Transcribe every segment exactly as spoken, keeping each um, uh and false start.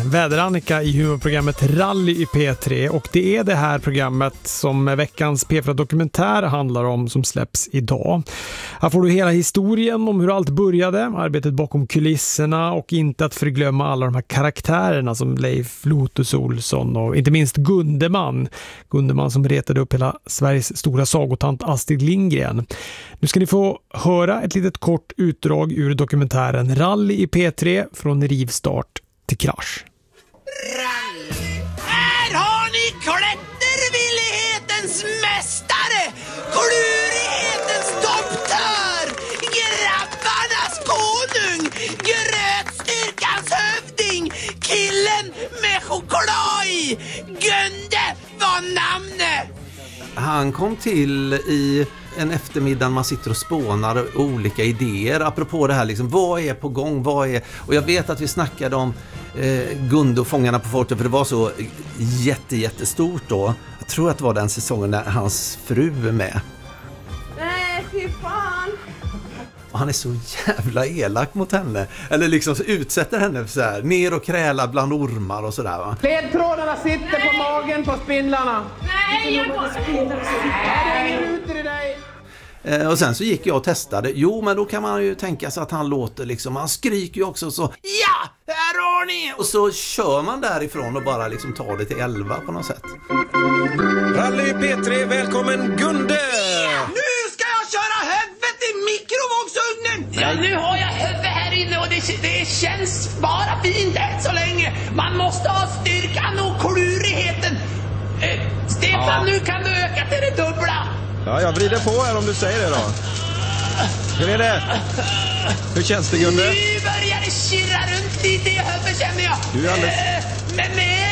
Väder-Annika i humorprogrammet Rally i P tre, och det är det här programmet som veckans P fyra-dokumentär handlar om som släpps idag. Här får du hela historien om hur allt började, arbetet bakom kulisserna och inte att förglömma alla de här karaktärerna som Leif Lotus Olsson och inte minst Gundeman. Gundeman som retade upp hela Sveriges stora sagotant Astrid Lindgren. Nu ska ni få höra ett litet kort utdrag ur dokumentären Rally i P tre från rivstart till krasch. Rally. Här har ni klättervillighetens mästare, klurighetens domptör, grabbarnas konung, grötstyrkans hövding, killen med choklad i. Gunde var namnet. Han kom till i en eftermiddag man sitter och spånar olika idéer apropå det här liksom, vad är på gång, vad är, och jag vet att vi snackade om eh, Gunde och Fångarna på fortet, för det var så jätte, jättestort då. Jag tror att det var den säsongen när hans fru är med. Nej, fy fan. Och han är så jävla elak mot henne, eller liksom utsätter henne för så här, ner och kräla bland ormar och sådär, va. Ledtrådarna sitter Nej. på magen på spindlarna. Nej, jag går. Nej, det är i dig. Och sen så gick jag och testade. Jo, men då kan man ju tänka sig att han låter liksom, han skriker ju också så, ja, här har ni! Och så kör man därifrån och bara liksom tar det till elva på något sätt. Rally P tre, välkommen Gunde! Ja, nu ska jag köra huvudet i mikrovågsugnen! Ja, nu har jag huvudet här inne och det, det känns bara fint än så länge. Man måste ha styrkan och klurigheten. Eh, Stefan, ja. Nu kan du öka till det dubbla. Ja, jag vrider på här om du säger det då. Hur är det? Hur känns det, Gunde? Nu börjar det kirra runt lite i huvudet, känner jag. Du är alldeles... Men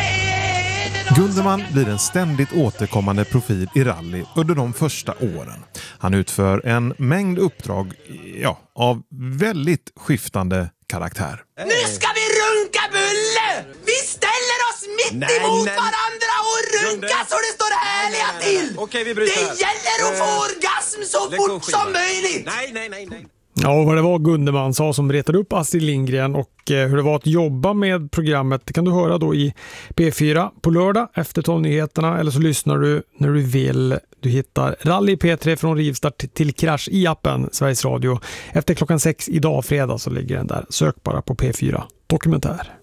Gundeman blir en ständigt återkommande profil i rally under de första åren. Han utför en mängd uppdrag, ja, av väldigt skiftande karaktär. Nu ska vi runka bulle! Vi ställer oss mitt nej, emot nej. varandra och runka Gunde. Så det står härliga till! Okej, vi bryter. Det gäller att få orgasm så fort som möjligt! Nej, nej, nej, nej. Ja, och vad det var Gundeman sa som retade upp Astrid Lindgren och eh, hur det var att jobba med programmet, det kan du höra då i P fyra på lördag efter tolv-nyheterna, eller så lyssnar du när du vill. Du hittar Rally P tre från rivstart till krasch i appen Sveriges Radio. Efter klockan sex idag fredag så ligger den där. Sök bara på P fyra Dokumentär.